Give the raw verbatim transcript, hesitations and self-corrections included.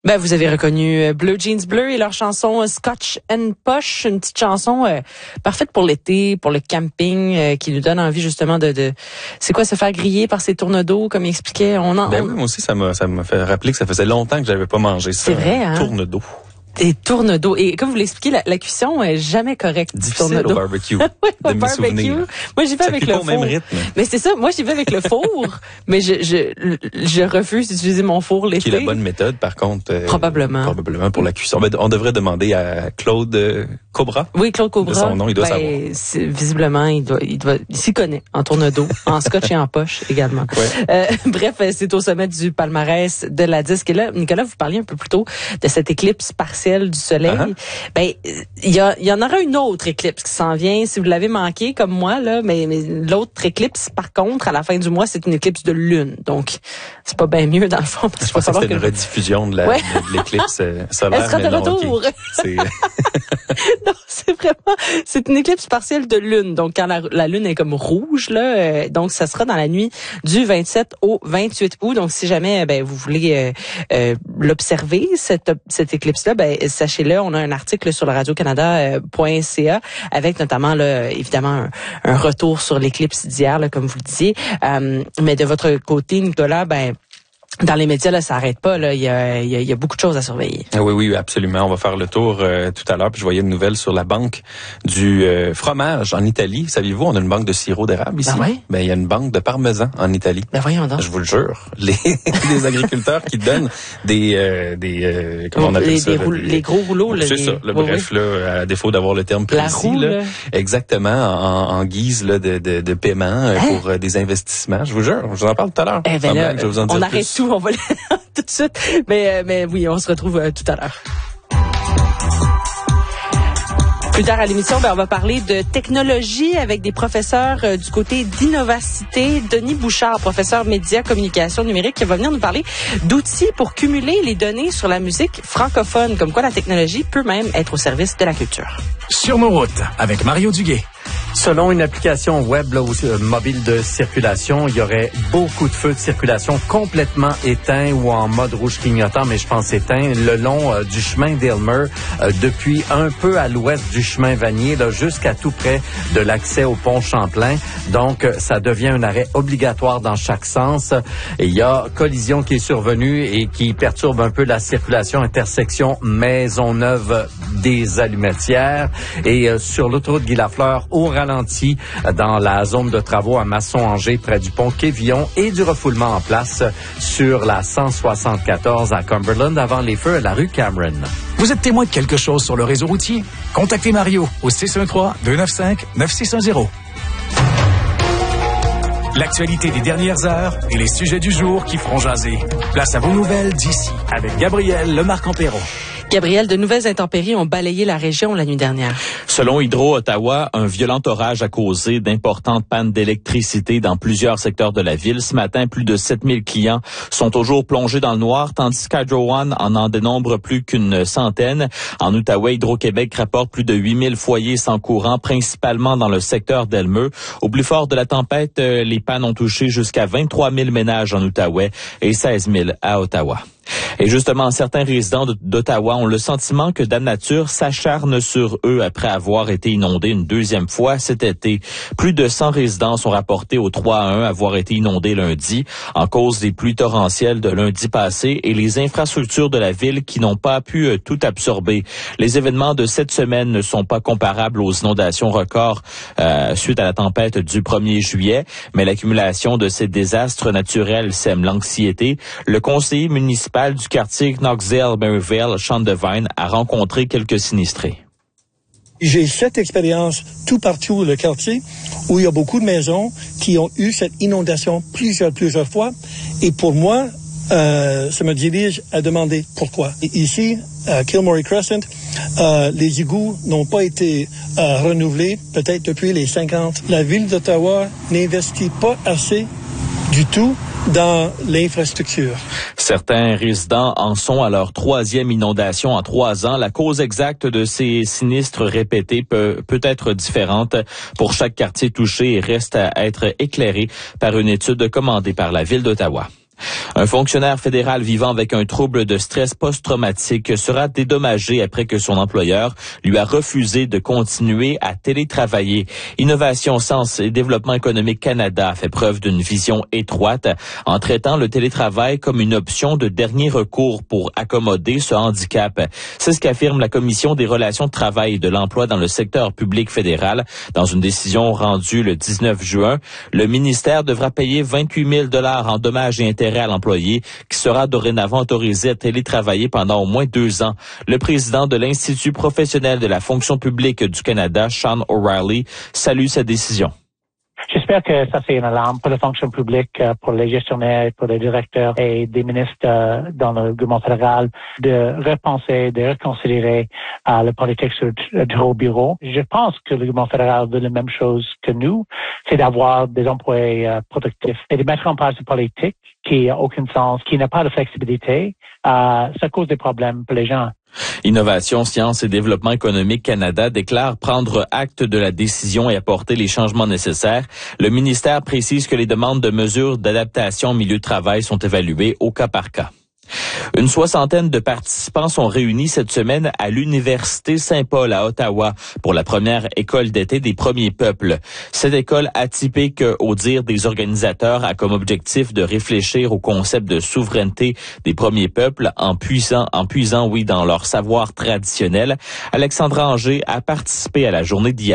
Ben, vous avez reconnu Bleu Jeans Bleu et leur chanson Scotch and Posh, une petite chanson euh, parfaite pour l'été, pour le camping, euh, qui nous donne envie justement de, de c'est quoi, se faire griller par ces tournes d'eau, comme il expliquait. On en, ben on... oui, moi aussi, ça m'a, ça m'a fait rappeler que ça faisait longtemps que j'avais pas mangé ça. C'est vrai, hein? Tourne d'eau. Des tournes d'eau. Et comme vous l'expliquez, la, la cuisson est jamais correcte. Difficile au barbecue. Oui, au de mes barbecue. souvenirs. Moi, j'y vais ça avec cuit le pas four. au même rythme. Mais c'est ça, moi, j'y vais avec le four. Mais je, je, je refuse d'utiliser mon four l'été. Qui est la bonne méthode, par contre. Euh, probablement. Probablement pour la cuisson. On devrait demander à Claude euh, Cobra. Oui, Claude Cobra. De son nom, il doit ben, savoir. Visiblement, il doit, il doit, il s'y connaît en tourne d'eau, en scotch et en poche également. Ouais. Euh, bref, c'est au sommet du palmarès de la disque. Et là, Nicolas, vous parliez un peu plus tôt de cette éclipse partielle du soleil. Uh-huh. Ben, il y, a, il y en aura une autre éclipse qui s'en vient. Si vous l'avez manqué, comme moi, là, mais, mais l'autre éclipse, par contre, à la fin du mois, c'est une éclipse de lune. Donc, c'est pas bien mieux dans le fond. Parce je pensais que c'était que... une rediffusion de, la, ouais. de, de l'éclipse solaire. Elle sera de non, retour. Okay. C'est... non, c'est vraiment, c'est une éclipse partielle de lune. Donc, quand la, la lune est comme rouge, là, euh, donc ça sera dans la nuit du vingt-sept au vingt-huit août. Donc, si jamais, ben, vous voulez euh, euh, l'observer, cette, cette éclipse-là, ben, sachez-le, on a un article sur le radio canada point c a avec notamment, là, évidemment, un, un retour sur l'éclipse d'hier, là, comme vous le disiez. Euh, mais de votre côté, Nicolas, ben, dans les médias, là, ça arrête pas. Là, il y a, il y a, il y a beaucoup de choses à surveiller. Oui, oui, absolument. On va faire le tour euh, tout à l'heure. Puis je voyais une nouvelle sur la banque du euh, fromage en Italie. Saviez-vous, on a une banque de sirop d'érable ici. Ben oui? Ben il y a une banque de parmesan en Italie. Ben voyons donc. Je vous le jure, les, les agriculteurs qui donnent des euh, des euh, comment on appelle les, ça des là, roule, des, les gros rouleaux. Là, c'est les... ça. Le oui, bref oui. là, à défaut d'avoir le terme précis, la roue, là, là. exactement en, en guise là de, de, de paiement hein? pour euh, des investissements. Je vous jure, je vous en parle tout à l'heure. Eh ben là, blague, je vais vous en dire on arrête plus. tout, on va tout de suite. Mais, mais oui, on se retrouve euh, tout à l'heure. Plus tard à l'émission, ben, on va parler de technologie avec des professeurs euh, du côté d'Innovacité. Denis Bouchard, professeur média communication numérique, qui va venir nous parler d'outils pour cumuler les données sur la musique francophone, comme quoi la technologie peut même être au service de la culture. Sur nos routes, avec Mario Duguay. Selon une application web là, euh, mobile de circulation, il y aurait beaucoup de feux de circulation complètement éteints ou en mode rouge clignotant, mais je pense éteints, le long euh, du chemin d'Aylmer, euh, depuis un peu à l'ouest du chemin Vanier, là, jusqu'à tout près de l'accès au pont Champlain. Donc, euh, ça devient un arrêt obligatoire dans chaque sens. Et il y a collision qui est survenue et qui perturbe un peu la circulation intersection Maisonneuve des Allumetières. Et euh, sur l'autoroute Guy-Lafleur, au ralenti dans la zone de travaux à Masson-Angers près du pont Quévillon et du refoulement en place sur la cent soixante-quatorze à Cumberland avant les feux à la rue Cameron. Vous êtes témoin de quelque chose sur le réseau routier? Contactez Mario au six un trois, deux neuf cinq, neuf six un zéro. L'actualité des dernières heures et les sujets du jour qui feront jaser. Place à vos nouvelles d'ici avec Gabriel Lemarque-Empéron. Gabriel, de nouvelles intempéries ont balayé la région la nuit dernière. Selon Hydro-Ottawa, un violent orage a causé d'importantes pannes d'électricité dans plusieurs secteurs de la ville. Ce matin, plus de sept mille clients sont toujours plongés dans le noir, tandis qu'Hydro One en en dénombre plus qu'une centaine. En Outaouais, Hydro-Québec rapporte plus de huit mille foyers sans courant, principalement dans le secteur d'Elmeux. Au plus fort de la tempête, les pannes ont touché jusqu'à vingt-trois mille ménages en Outaouais et seize mille à Ottawa. Et justement, certains résidents d'Ottawa ont le sentiment que Dame Nature s'acharne sur eux après avoir été inondés une deuxième fois cet été. Plus de cent résidents sont rapportés au trois un avoir été inondés lundi en cause des pluies torrentielles de lundi passé et les infrastructures de la ville qui n'ont pas pu euh, tout absorber. Les événements de cette semaine ne sont pas comparables aux inondations records euh, suite à la tempête du premier juillet, mais l'accumulation de ces désastres naturels sème l'anxiété. Le conseiller municipal du quartier Knoxville-Maryville, Sean Devine, a rencontré quelques sinistrés. J'ai cette expérience tout partout le quartier où il y a beaucoup de maisons qui ont eu cette inondation plusieurs, plusieurs fois. Et pour moi, euh, ça me dirige à demander pourquoi. Et ici, à Kilmorey Crescent, euh, les égouts n'ont pas été euh, renouvelés peut-être depuis les cinquante. La ville d'Ottawa n'investit pas assez du tout dans l'infrastructure. Certains résidents en sont à leur troisième inondation en trois ans. La cause exacte de ces sinistres répétés peut, peut être différente pour chaque quartier touché et reste à être éclairé par une étude commandée par la Ville d'Ottawa. Un fonctionnaire fédéral vivant avec un trouble de stress post-traumatique sera dédommagé après que son employeur lui a refusé de continuer à télétravailler. Innovation, Sciences et Développement économique Canada fait preuve d'une vision étroite en traitant le télétravail comme une option de dernier recours pour accommoder ce handicap. C'est ce qu'affirme la Commission des relations de travail et de l'emploi dans le secteur public fédéral. Dans une décision rendue le dix-neuf juin, le ministère devra payer vingt-huit mille dollars en dommages et intérêts à l'employé qui sera dorénavant autorisé à télétravailler pendant au moins deux ans. Le président de l'Institut professionnel de la fonction publique du Canada, Sean O'Reilly, salue cette décision. J'espère que ça, c'est une alarme pour la fonction publique, pour les gestionnaires, pour les directeurs et des ministres dans le gouvernement fédéral de repenser, de reconsidérer euh, la politique sur le au bureau. Je pense que le gouvernement fédéral veut la même chose que nous, c'est d'avoir des employés euh, productifs et de mettre en place une politique qui n'a aucun sens, qui n'a pas de flexibilité. Euh, ça cause des problèmes pour les gens. Innovation, Sciences et Développement économique Canada déclare prendre acte de la décision et apporter les changements nécessaires. Le ministère précise que les demandes de mesures d'adaptation au milieu de travail sont évaluées au cas par cas. Une soixantaine de participants sont réunis cette semaine à l'Université Saint-Paul à Ottawa pour la première école d'été des Premiers Peuples. Cette école atypique, au dire des organisateurs, a comme objectif de réfléchir au concept de souveraineté des Premiers Peuples en puisant, en puisant, oui, dans leur savoir traditionnel. Alexandra Anger a participé à la journée d'hier.